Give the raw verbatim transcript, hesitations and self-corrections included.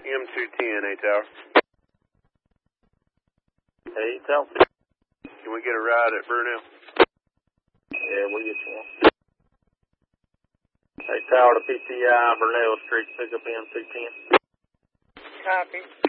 M two ten, A Tower. Hey, Tower. Can we get a ride at Burnell? Yeah, we get you one. Hey, Tower to P T I, Burnell Street, pick up M two ten. Copy.